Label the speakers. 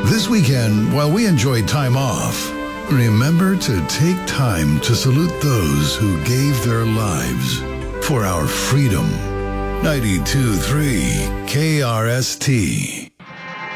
Speaker 1: This weekend, while we enjoy time off, remember to take time to salute those who gave their lives for our freedom. 92.3 KRST.